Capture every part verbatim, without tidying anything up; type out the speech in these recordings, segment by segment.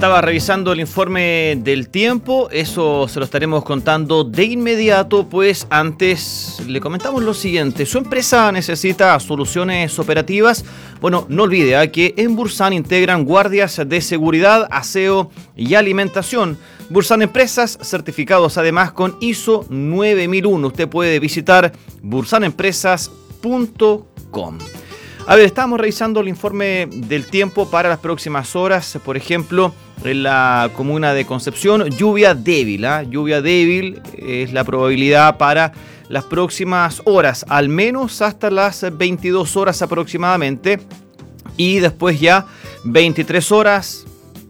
Estaba revisando el informe del tiempo, eso se lo estaremos contando de inmediato, pues antes le comentamos lo siguiente. Su empresa necesita soluciones operativas. Bueno, no olvide ¿eh? que en Bursan integran guardias de seguridad, aseo y alimentación. Bursan Empresas, certificados además con I S O nueve mil uno. Usted puede visitar bursan empresas punto com. A ver, estamos revisando el informe del tiempo para las próximas horas. Por ejemplo, en la comuna de Concepción, lluvia débil. ¿eh? Lluvia débil es la probabilidad para las próximas horas, al menos hasta las veintidós horas aproximadamente. Y después ya veintitrés horas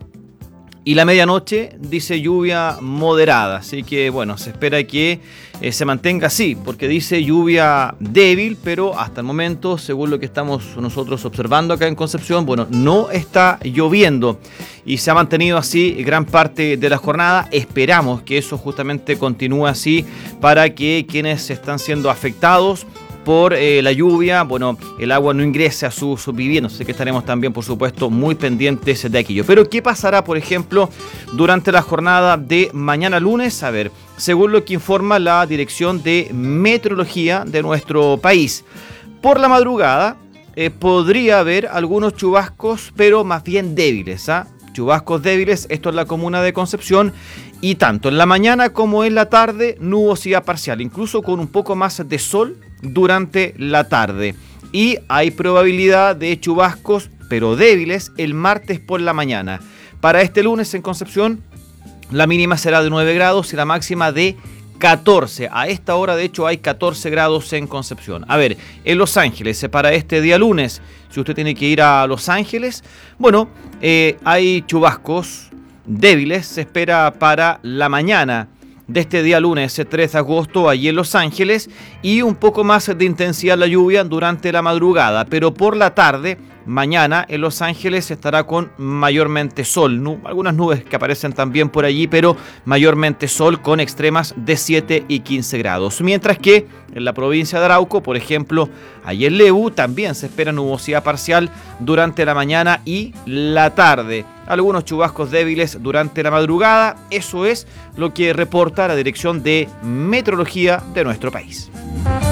y la medianoche dice lluvia moderada. Así que bueno, se espera que eh, se mantenga así, porque dice lluvia débil, pero hasta el momento, según lo que estamos nosotros observando acá en Concepción, bueno, no está lloviendo y se ha mantenido así gran parte de la jornada. Esperamos que eso justamente continúe así para que quienes están siendo afectados por eh, la lluvia, bueno, el agua no ingrese a sus su viviendas. Así que estaremos también, por supuesto, muy pendientes de aquello. Pero, ¿qué pasará, por ejemplo, durante la jornada de mañana lunes? A ver, según lo que informa la Dirección de Meteorología de nuestro país, por la madrugada eh, podría haber algunos chubascos, pero más bien débiles, ¿ah? ¿eh? Chubascos débiles, esto es la comuna de Concepción, y tanto en la mañana como en la tarde, nubosidad parcial, incluso con un poco más de sol durante la tarde. Y hay probabilidad de chubascos, pero débiles, el martes por la mañana. Para este lunes en Concepción, la mínima será de nueve grados y la máxima de catorce. A esta hora, de hecho, hay catorce grados en Concepción. A ver, en Los Ángeles, para este día lunes, si usted tiene que ir a Los Ángeles, bueno, eh, hay chubascos débiles, se espera para la mañana de este día lunes tres de agosto allí en Los Ángeles, y un poco más de intensidad la lluvia durante la madrugada, pero por la tarde, mañana en Los Ángeles estará con mayormente sol, nu- algunas nubes que aparecen también por allí, pero mayormente sol con extremas de siete y quince grados. Mientras que en la provincia de Arauco, por ejemplo, allí en Lebu, también se espera nubosidad parcial durante la mañana y la tarde. Algunos chubascos débiles durante la madrugada, eso es lo que reporta la Dirección de Meteorología de nuestro país.